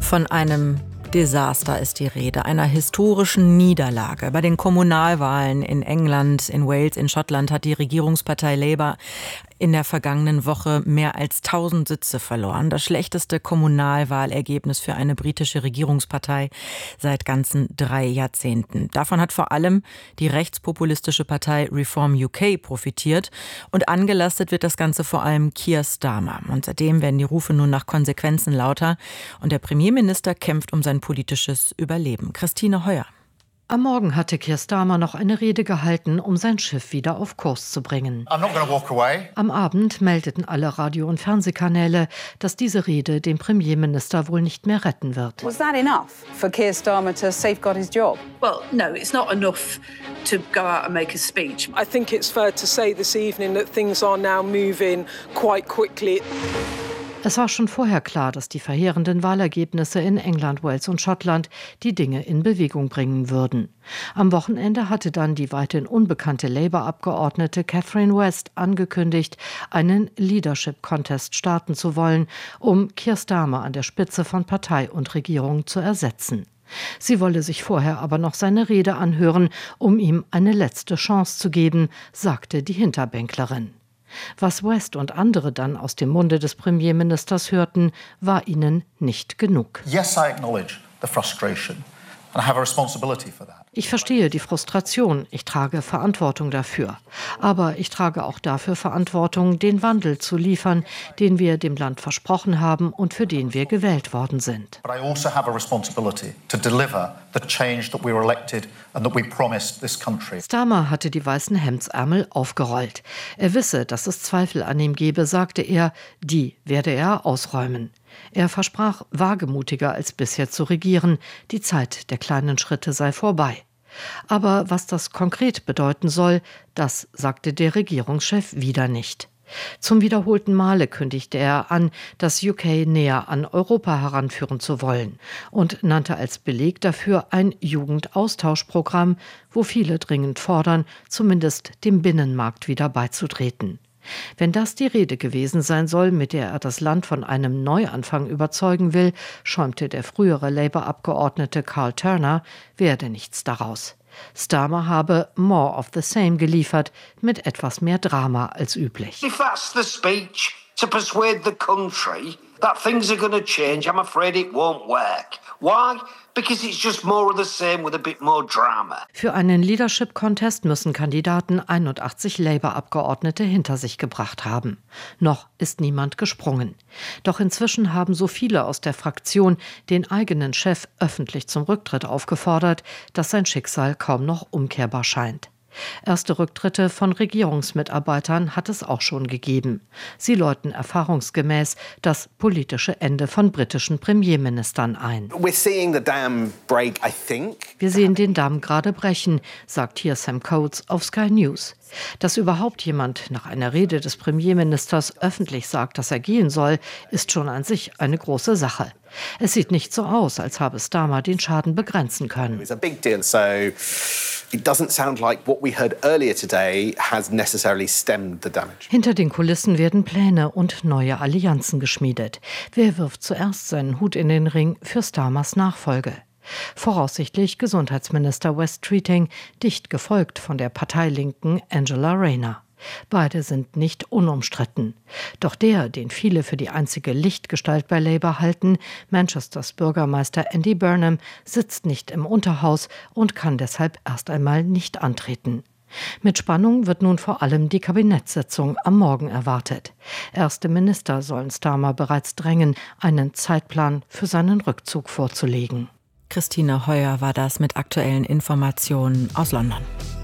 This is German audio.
Von einem Desaster ist die Rede, einer historischen Niederlage. Bei den Kommunalwahlen in England, in Wales, in Schottland hat die Regierungspartei Labour in der vergangenen Woche mehr als 1000 Sitze verloren. Das schlechteste Kommunalwahlergebnis für eine britische Regierungspartei seit ganzen 3 Jahrzehnten. Davon hat vor allem die rechtspopulistische Partei Reform UK profitiert. Und angelastet wird das Ganze vor allem Keir Starmer. Und seitdem werden die Rufe nun nach Konsequenzen lauter. Und der Premierminister kämpft um sein politisches Überleben. Christine Heuer. Am Morgen hatte Keir Starmer noch eine Rede gehalten, um sein Schiff wieder auf Kurs zu bringen. Am Abend meldeten alle Radio- und Fernsehkanäle, dass diese Rede den Premierminister wohl nicht mehr retten wird. Was that enough for Keir Starmer to safeguard his job? Well, no, it's not enough to go out and make a speech. I think it's fair to say this evening that things are now moving quite quickly. Es war schon vorher klar, dass die verheerenden Wahlergebnisse in England, Wales und Schottland die Dinge in Bewegung bringen würden. Am Wochenende hatte dann die weithin unbekannte Labour-Abgeordnete Catherine West angekündigt, einen Leadership-Contest starten zu wollen, um Keir Starmer an der Spitze von Partei und Regierung zu ersetzen. Sie wolle sich vorher aber noch seine Rede anhören, um ihm eine letzte Chance zu geben, sagte die Hinterbänklerin. Was West und andere dann aus dem Munde des Premierministers hörten, war ihnen nicht genug. Yes, I acknowledge the frustration and I have a responsibility for that. Ich verstehe die Frustration, ich trage Verantwortung dafür. Aber ich trage auch dafür Verantwortung, den Wandel zu liefern, den wir dem Land versprochen haben und für den wir gewählt worden sind. But I also have a responsibility to deliver the change that we were elected and that we promised this country. Starmer hatte die weißen Hemdsärmel aufgerollt. Er wisse, dass es Zweifel an ihm gebe, sagte er, die werde er ausräumen. Er versprach, wagemutiger als bisher zu regieren. Die Zeit der kleinen Schritte sei vorbei. Aber was das konkret bedeuten soll, das sagte der Regierungschef wieder nicht. Zum wiederholten Male kündigte er an, das UK näher an Europa heranführen zu wollen und nannte als Beleg dafür ein Jugendaustauschprogramm, wo viele dringend fordern, zumindest dem Binnenmarkt wieder beizutreten. Wenn das die Rede gewesen sein soll, mit der er das Land von einem Neuanfang überzeugen will, schäumte der frühere Labour-Abgeordnete Carl Turner, werde nichts daraus. Starmer habe more of the same geliefert, mit etwas mehr Drama als üblich. If that's the speech to persuade the country that things are going to change, I'm afraid it won't work. Why? Because it's just more of the same with a bit more drama. Für einen Leadership-Contest müssen Kandidaten 81 Labour-Abgeordnete hinter sich gebracht haben. Noch ist niemand gesprungen. Doch inzwischen haben so viele aus der Fraktion den eigenen Chef öffentlich zum Rücktritt aufgefordert, dass sein Schicksal kaum noch umkehrbar scheint. Erste Rücktritte von Regierungsmitarbeitern hat es auch schon gegeben. Sie läuten erfahrungsgemäß das politische Ende von britischen Premierministern ein. Wir sehen den Damm gerade brechen, sagt hier Sam Coates auf Sky News. Dass überhaupt jemand nach einer Rede des Premierministers öffentlich sagt, dass er gehen soll, ist schon an sich eine große Sache. Es sieht nicht so aus, als habe Starmer den Schaden begrenzen können. It doesn't sound like what we heard earlier today has necessarily stemmed the damage. Hinter den Kulissen werden Pläne und neue Allianzen geschmiedet. Wer wirft zuerst seinen Hut in den Ring für Starmers Nachfolge? Voraussichtlich Gesundheitsminister Wes Streeting, dicht gefolgt von der Parteilinken Angela Rayner. Beide sind nicht unumstritten. Doch der, den viele für die einzige Lichtgestalt bei Labour halten, Manchesters Bürgermeister Andy Burnham, sitzt nicht im Unterhaus und kann deshalb erst einmal nicht antreten. Mit Spannung wird nun vor allem die Kabinettssitzung am Morgen erwartet. Erste Minister sollen Starmer bereits drängen, einen Zeitplan für seinen Rückzug vorzulegen. Christine Heuer war das mit aktuellen Informationen aus London.